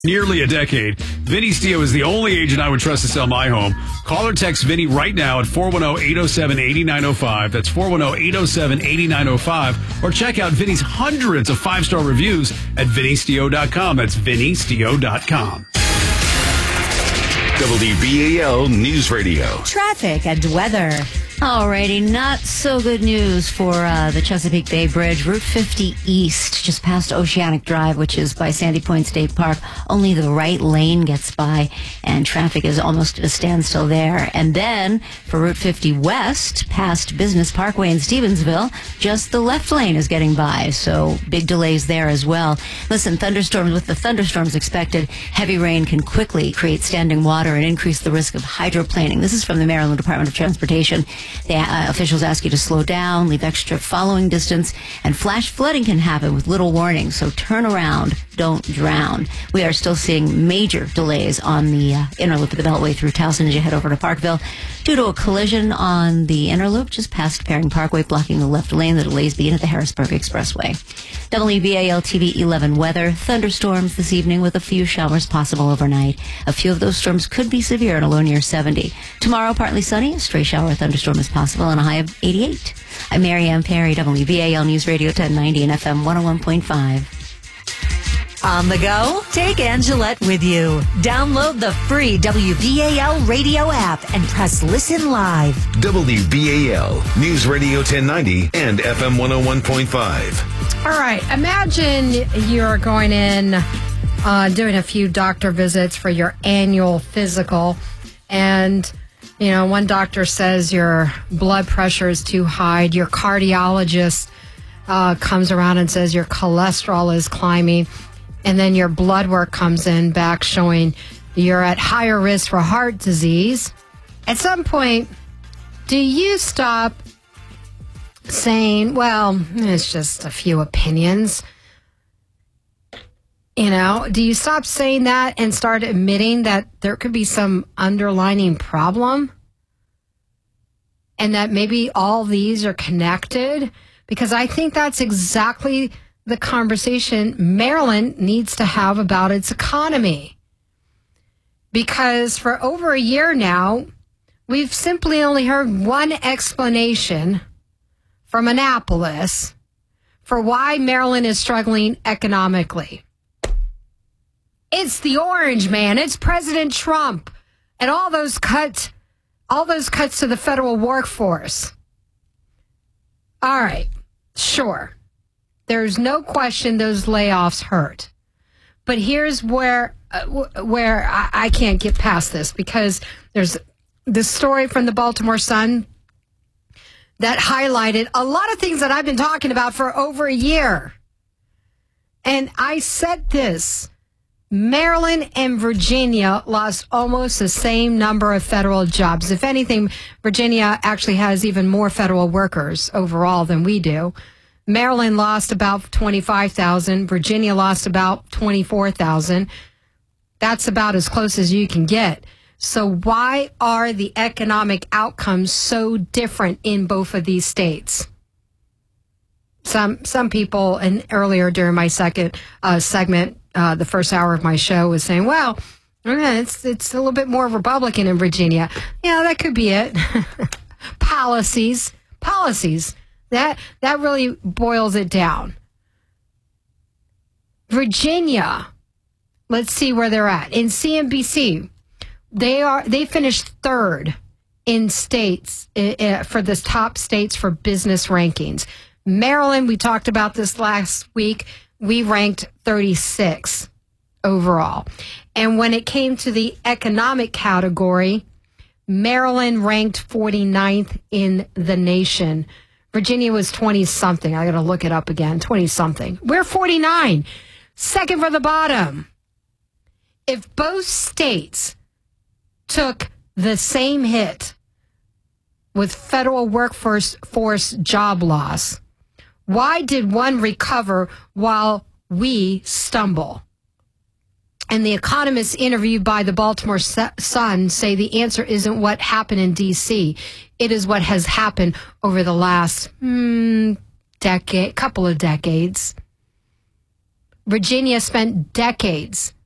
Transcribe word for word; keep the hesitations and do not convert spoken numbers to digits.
Nearly a decade, Vinny Stio is the only agent I would trust to sell my home. Call or text Vinny right now at four one zero, eight zero seven, eight nine zero five. That's four one zero, eight zero seven, eight nine zero five. Or check out Vinny's hundreds of five-star reviews at vinny stio dot com. That's vinny stio dot com. W B A L News Radio. Traffic and weather. Alrighty, not so good news for uh, the Chesapeake Bay Bridge. Route fifty East, just past Oceanic Drive, which is by Sandy Point State Park. Only the right lane gets by, and traffic is almost at a standstill there. And then for Route fifty West, past Business Parkway in Stevensville, just the left lane is getting by. So big delays there as well. Listen, thunderstorms, with the thunderstorms expected, heavy rain can quickly create standing water and increase the risk of hydroplaning. This is from the Maryland Department of Transportation. The uh, officials ask you to slow down, leave extra following distance, and flash flooding can happen with little warning, so turn around, don't drown. We are still seeing major delays on the uh, inner loop of the Beltway through Towson as you head over to Parkville due to a collision on the inner loop just past Paring Parkway, blocking the left lane. The delays begin at the Harrisburg Expressway. W B A L T V eleven weather. Thunderstorms this evening with a few showers possible overnight. A few of those storms could be severe and a low near seventy. Tomorrow, partly sunny. A stray shower thunderstorm is possible and a high of eighty-eight. I'm Mary Ann Perry, W B A L News Radio ten ninety and F M one oh one point five. On the go? Take Angelette with you. Download the free W B A L radio app and press listen live. W B A L News Radio ten ninety and F M one oh one point five. All right. Imagine you're going in, uh, doing a few doctor visits for your annual physical, and you know, one doctor says your blood pressure is too high. Your cardiologist uh, comes around and says your cholesterol is climbing. And then your blood work comes in back showing you're at higher risk for heart disease. At some point, do you stop saying, well, it's just a few opinions? You know, do you stop saying that and start admitting that there could be some underlying problem? And that maybe all these are connected? Because I think that's exactly the conversation Maryland needs to have about its economy. Because for over a year now, we've simply only heard one explanation from Annapolis for why Maryland is struggling economically. It's the orange man. It's President Trump and all those cuts, all those cuts to the federal workforce. All right, sure. There's no question those layoffs hurt. But here's where uh, where I, I can't get past this, because there's this story from the Baltimore Sun that highlighted a lot of things that I've been talking about for over a year. And I said this: Maryland and Virginia lost almost the same number of federal jobs. If anything, Virginia actually has even more federal workers overall than we do. Maryland lost about twenty-five thousand. Virginia lost about twenty-four thousand. That's about as close as you can get. So why are the economic outcomes so different in both of these states? Some some people, and earlier during my second uh, segment, uh, the first hour of my show, was saying, well, it's, it's a little bit more Republican in Virginia. Yeah, that could be it. Policies, policies. That that really boils it down. Virginia, let's see where they're at. In C N B C, they are they finished third in states uh, for the top states for business rankings. Maryland, we talked about this last week. We ranked thirty-six overall. And when it came to the economic category, Maryland ranked forty-ninth in the nation. Virginia was twenty-something. I got to look it up again. twenty-something. We're forty-nine. Second from the bottom. If both states took the same hit with federal workforce force job loss, why did one recover while we stumble? And the economists interviewed by the Baltimore Sun say the answer isn't what happened in D C. It is what has happened over the last hmm, decade, couple of decades. Virginia spent decades